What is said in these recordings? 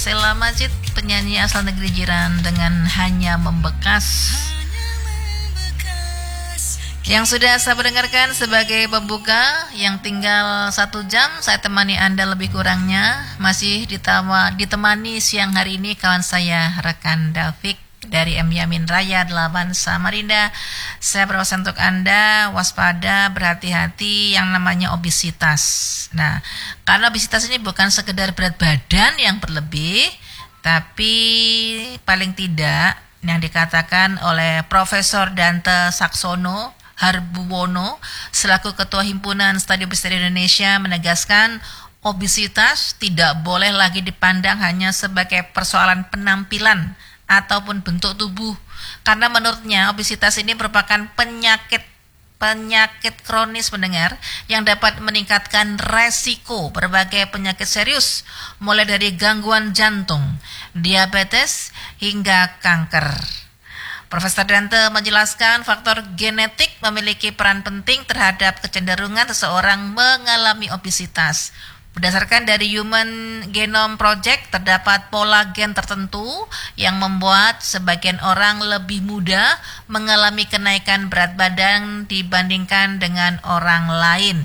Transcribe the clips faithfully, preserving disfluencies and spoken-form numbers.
Sheila Majid, penyanyi asal negeri jiran dengan Hanya Membekas, yang sudah saya dengarkan sebagai pembuka. Yang tinggal satu jam saya temani Anda lebih kurangnya. Masih ditawa, ditemani siang hari ini kawan saya rekan David dari M Yamin Raya delapan Samarinda. Saya berpesan untuk Anda waspada, berhati-hati yang namanya obesitas. Nah, karena obesitas ini bukan sekedar berat badan yang berlebih, tapi paling tidak yang dikatakan oleh Profesor Dante Saxono Harbuwono selaku Ketua Himpunan Studi Obesitas Indonesia menegaskan obesitas tidak boleh lagi dipandang hanya sebagai persoalan penampilan ataupun bentuk tubuh, karena menurutnya obesitas ini merupakan penyakit penyakit kronis pendengar yang dapat meningkatkan resiko berbagai penyakit serius, mulai dari gangguan jantung, diabetes hingga kanker. Profesor Dante menjelaskan faktor genetik memiliki peran penting terhadap kecenderungan seseorang mengalami obesitas. Berdasarkan dari Human Genome Project, terdapat pola gen tertentu yang membuat sebagian orang lebih mudah mengalami kenaikan berat badan dibandingkan dengan orang lain.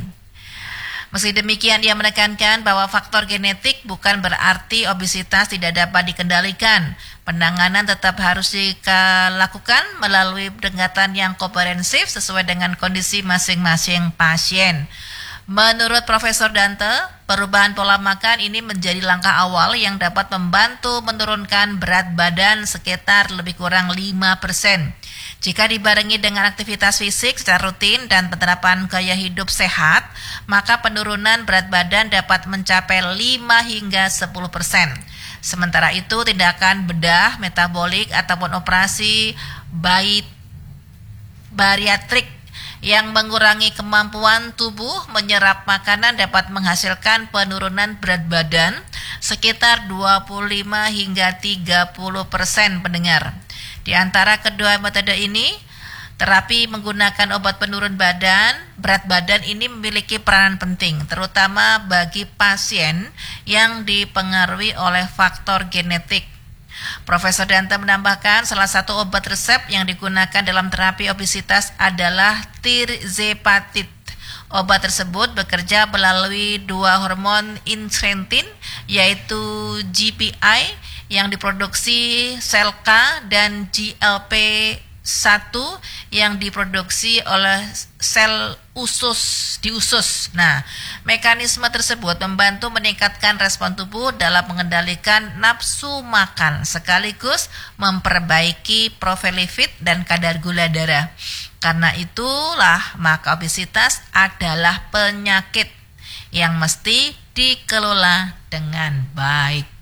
Meski demikian, ia menekankan bahwa faktor genetik bukan berarti obesitas tidak dapat dikendalikan. Penanganan tetap harus dilakukan melalui pendekatan yang komprehensif sesuai dengan kondisi masing-masing pasien. Menurut Profesor Dante, perubahan pola makan ini menjadi langkah awal yang dapat membantu menurunkan berat badan sekitar lebih kurang lima persen. Jika dibarengi dengan aktivitas fisik secara rutin dan penerapan gaya hidup sehat, maka penurunan berat badan dapat mencapai lima hingga sepuluh persen. Sementara itu, tindakan bedah metabolik ataupun operasi bait bariatrik yang mengurangi kemampuan tubuh menyerap makanan dapat menghasilkan penurunan berat badan sekitar dua puluh lima hingga tiga puluh persen pendengar. Di antara kedua metode ini, terapi menggunakan obat penurun badan, berat badan ini memiliki peranan penting, terutama bagi pasien yang dipengaruhi oleh faktor genetik. Profesor Dante menambahkan salah satu obat resep yang digunakan dalam terapi obesitas adalah tirzepatide. Obat tersebut bekerja melalui dua hormon insulin, yaitu G P I yang diproduksi sel K dan G L P satu yang diproduksi oleh sel usus di usus. Nah, mekanisme tersebut membantu meningkatkan respon tubuh dalam mengendalikan nafsu makan sekaligus memperbaiki profil lipid dan kadar gula darah. Karena itulah maka obesitas adalah penyakit yang mesti dikelola dengan baik.